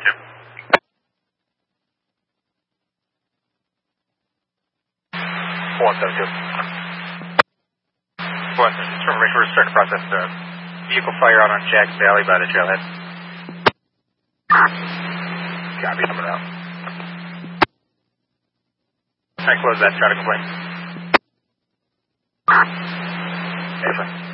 Just from we're starting to process the vehicle fire out on Jack's Valley by the trailhead. Copy, coming out. I close that, try to complain. Okay, fine.